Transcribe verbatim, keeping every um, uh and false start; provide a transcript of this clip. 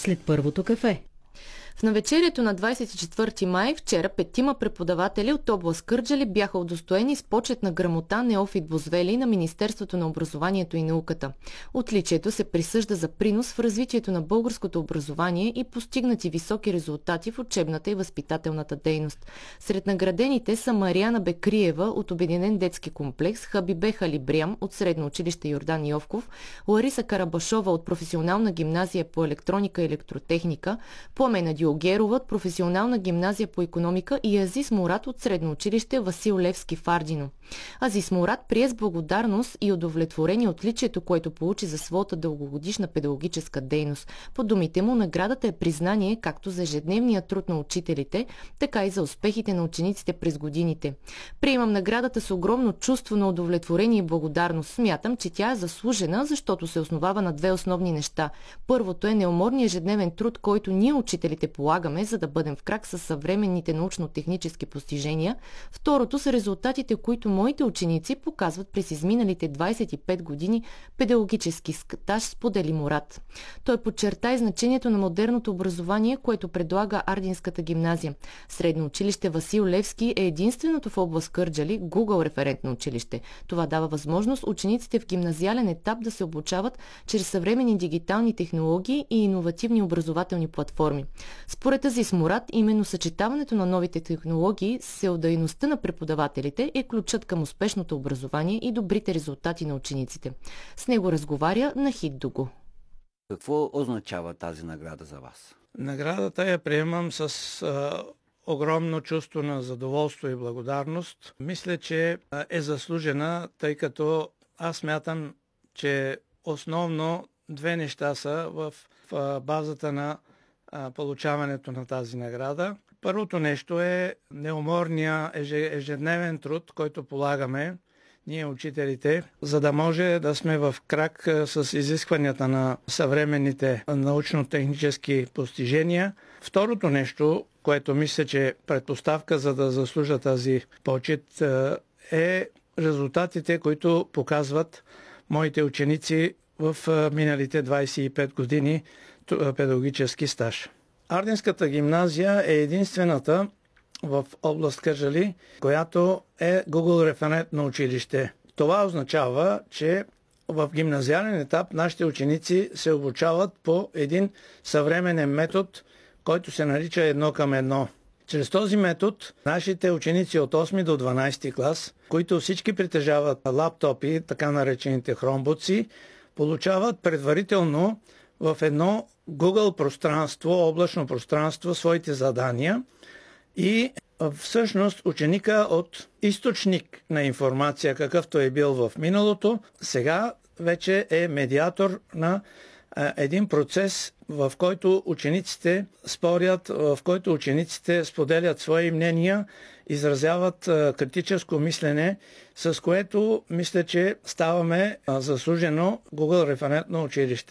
след първото кафе. В навечерието на двадесет и четвърти май вчера петима преподаватели от област Кърджали бяха удостоени с почетна грамота Неофит Бозвели на Министерството на образованието и науката. Отличието се присъжда за принос в развитието на българското образование и постигнати високи резултати в учебната и възпитателната дейност. Сред наградените са Мариана Бекриева от Обединен детски комплекс, Хабибе Халибрям от Средно училище Йордан Йовков, Лариса Карабашова от Професионална гимназия по електроника и електротехника, Пламена Диогерова от Професионална гимназия по икономика и Азис Мурат от Средно училище Васил Левски в Ардино. Азис Мурат прие с благодарност и удовлетворение отличието, което получи за своята дългогодишна педагогическа дейност. По думите му, наградата е признание както за ежедневния труд на учителите, така и за успехите на учениците през годините. Приемам наградата с огромно чувство на удовлетворение и благодарност. Смятам, че тя е заслужена, защото се основава на две основни неща. Първото е неуморният ежедневен труд, който ние учителите полагаме, за да бъдем в крак с съвременните научно-технически постижения. Второто са резултатите, които моите ученици показват през изминалите двадесет и пет години педагогически стаж, сподели Мурат. Той подчерта и значението на модерното образование, което предлага Ардинската гимназия. Средно училище Васил Левски е единственото в област Кърджали Google референтно училище. Това дава възможност учениците в гимназиален етап да се обучават чрез съвременни дигитални технологии и иновативни образователни платформи. Според Азис Мурат, именно съчетаването на новите технологии с всеотдайността на преподавателите е ключът към успешното образование и добрите резултати на учениците. С него разговаря Нахид Дуго. Какво означава тази награда за вас? Наградата я приемам с а, огромно чувство на задоволство и благодарност. Мисля, че е заслужена, тъй като аз смятам, че основно две неща са в, в базата на а, получаването на тази награда. Първото нещо е неуморния ежедневен труд, който полагаме ние учителите, за да може да сме в крак с изискванията на съвременните научно-технически постижения. Второто нещо, което мисля, че е предпоставка за да заслужа тази почет, е резултатите, които показват моите ученици в миналите двадесет и пет години педагогически стаж. Ардинската гимназия е единствената в област Кърджали, която е Google референтно училище. Това означава, че в гимназиален етап нашите ученици се обучават по един съвременен метод, който се нарича едно към едно. Чрез този метод нашите ученици от осми до дванадесети клас, които всички притежават лаптопи, така наречените хромбуци, получават предварително в едно Google пространство, облачно пространство, своите задания и всъщност ученика от източник на информация, какъвто е бил в миналото, сега вече е медиатор на един процес, в който учениците спорят, в който учениците споделят свои мнения, изразяват критическо мислене, с което мисля, че ставаме заслужено Google референтно училище.